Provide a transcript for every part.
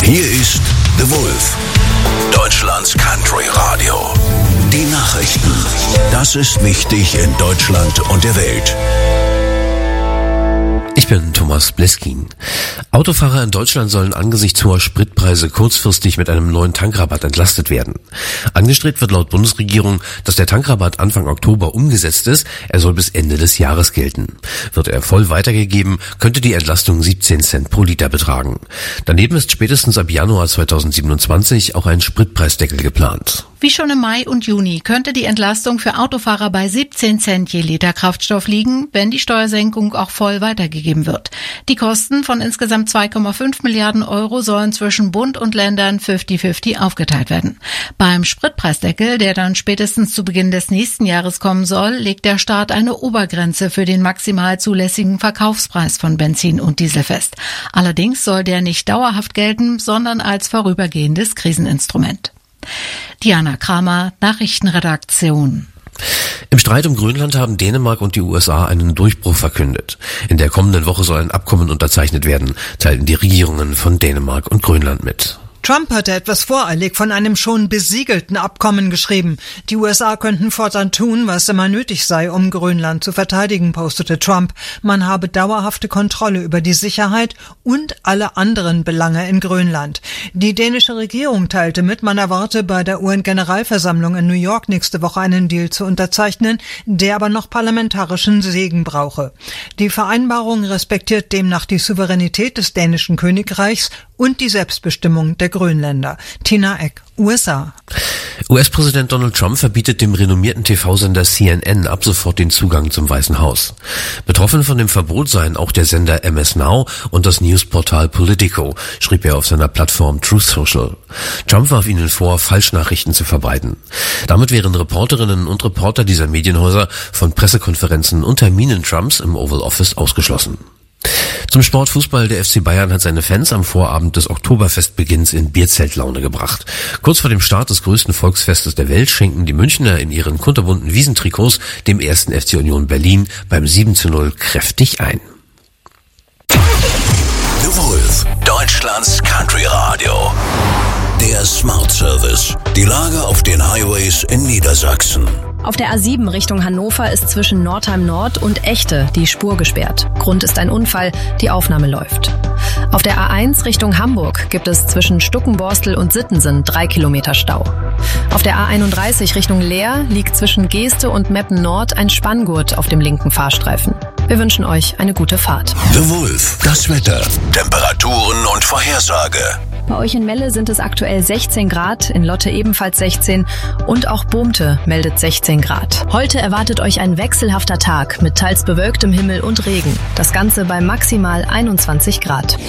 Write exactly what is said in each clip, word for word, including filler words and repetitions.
Hier ist The Wolf, Deutschlands Country Radio. Die Nachrichten. Das ist wichtig in Deutschland und der Welt. Ich bin Thomas Bleskin. Autofahrer in Deutschland sollen angesichts hoher Spritpreise kurzfristig mit einem neuen Tankrabatt entlastet werden. Angestrebt wird laut Bundesregierung, dass der Tankrabatt Anfang Oktober umgesetzt ist. Er soll bis Ende des Jahres gelten. Wird er voll weitergegeben, könnte die Entlastung siebzehn Cent pro Liter betragen. Daneben ist spätestens ab Januar zweitausendsiebenundzwanzig auch ein Spritpreisdeckel geplant. Wie schon im Mai und Juni könnte die Entlastung für Autofahrer bei siebzehn Cent je Liter Kraftstoff liegen, wenn die Steuersenkung auch voll weitergegeben wird. Die Kosten von insgesamt zwei Komma fünf Milliarden Euro sollen zwischen Bund und Ländern fünfzig fünfzig aufgeteilt werden. Beim Spritpreisdeckel, der dann spätestens zu Beginn des nächsten Jahres kommen soll, legt der Staat eine Obergrenze für den maximal zulässigen Verkaufspreis von Benzin und Diesel fest. Allerdings soll der nicht dauerhaft gelten, sondern als vorübergehendes Kriseninstrument. Diana Kramer, Nachrichtenredaktion. Im Streit um Grönland haben Dänemark und die U S A einen Durchbruch verkündet. In der kommenden Woche soll ein Abkommen unterzeichnet werden, teilten die Regierungen von Dänemark und Grönland mit. Trump hatte etwas voreilig von einem schon besiegelten Abkommen geschrieben. Die U S A könnten fortan tun, was immer nötig sei, um Grönland zu verteidigen, postete Trump. Man habe dauerhafte Kontrolle über die Sicherheit und alle anderen Belange in Grönland. Die dänische Regierung teilte mit, man erwarte bei der U N-Generalversammlung in New York nächste Woche einen Deal zu unterzeichnen, der aber noch parlamentarischen Segen brauche. Die Vereinbarung respektiert demnach die Souveränität des dänischen Königreichs und die Selbstbestimmung der Grönländer. Tina Eck, U S A. U S-Präsident Donald Trump verbietet dem renommierten T V-Sender C N N ab sofort den Zugang zum Weißen Haus. Betroffen von dem Verbot seien auch der Sender M S Now und das Newsportal Politico, schrieb er auf seiner Plattform Truth Social. Trump warf ihnen vor, Falschnachrichten zu verbreiten. Damit wären Reporterinnen und Reporter dieser Medienhäuser von Pressekonferenzen und Terminen Trumps im Oval Office ausgeschlossen. Zum Sport Fußball. Der F C Bayern hat seine Fans am Vorabend des Oktoberfestbeginns in Bierzeltlaune gebracht. Kurz vor dem Start des größten Volksfestes der Welt schenken die Münchner in ihren kunterbunten Wiesentrikots dem ersten F C Union Berlin beim sieben zu null kräftig ein. The Wolf, Deutschlands Country Radio. Der Smart Service. Die Lage auf den Highways in Niedersachsen. Auf der A sieben Richtung Hannover ist zwischen Nordheim Nord und Echte die Spur gesperrt. Grund ist ein Unfall, die Aufnahme läuft. Auf der A eins Richtung Hamburg gibt es zwischen Stuckenborstel und Sittensen drei Kilometer Stau. Auf der A einunddreißig Richtung Leer liegt zwischen Geeste und Meppen Nord ein Spanngurt auf dem linken Fahrstreifen. Wir wünschen euch eine gute Fahrt. The Wolf, das Wetter, Temperaturen und Vorhersage. Bei euch in Melle sind es aktuell sechzehn Grad, in Lotte ebenfalls sechzehn und auch Bohmte meldet sechzehn Grad. Heute erwartet euch ein wechselhafter Tag mit teils bewölktem Himmel und Regen. Das Ganze bei maximal einundzwanzig Grad.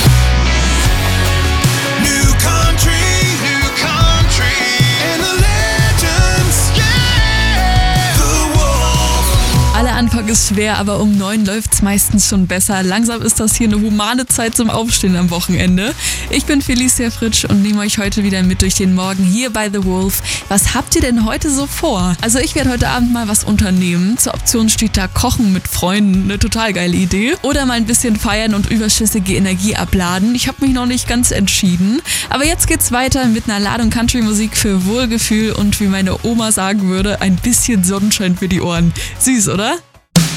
Anfang ist schwer, aber um neun läuft's meistens schon besser. Langsam ist das hier eine humane Zeit zum Aufstehen am Wochenende. Ich bin Felicia Fritsch und nehme euch heute wieder mit durch den Morgen hier bei The Wolf. Was habt ihr denn heute so vor? Also ich werde heute Abend mal was unternehmen. Zur Option steht da Kochen mit Freunden, eine total geile Idee. Oder mal ein bisschen feiern und überschüssige Energie abladen. Ich habe mich noch nicht ganz entschieden. Aber jetzt geht's weiter mit einer Ladung Country-Musik für Wohlgefühl und wie meine Oma sagen würde, ein bisschen Sonnenschein für die Ohren. Süß, oder?